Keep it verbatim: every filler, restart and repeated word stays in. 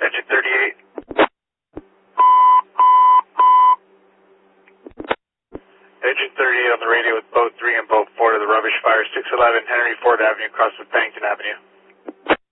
Engine thirty-eight. Engine thirty-eight on the radio with boat three and boat four to the rubbish fire, six eleven Henry Ford Avenue across with Bennington Avenue.